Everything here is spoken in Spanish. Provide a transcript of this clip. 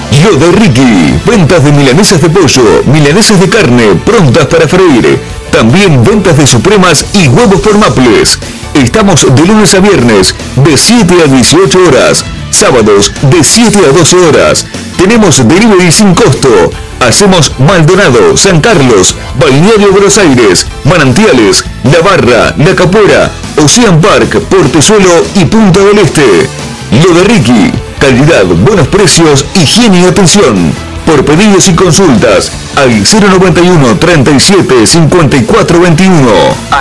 Lo de Ricky, ventas de milanesas de pollo, milanesas de carne, prontas para freír. También ventas de supremas y huevos por Maples. Estamos de lunes a viernes, de 7 a 18 horas. Sábados, de 7 a 12 horas. Tenemos delivery sin costo. Hacemos Maldonado, San Carlos, Balneario Buenos Aires, Manantiales, La Barra, La Capuera, Ocean Park, Portezuelo y Punta del Este. Lo de Ricky, calidad, buenos precios, higiene y atención. Por pedidos y consultas al 091 37 54 21.